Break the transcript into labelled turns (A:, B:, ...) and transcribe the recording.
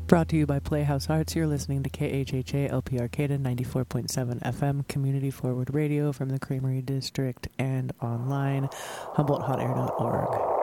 A: Brought to you by Playhouse Arts. You're listening to KHHA LP Arcata 94.7 FM, community forward radio from the Creamery District and online, HumboldtHotAir.org.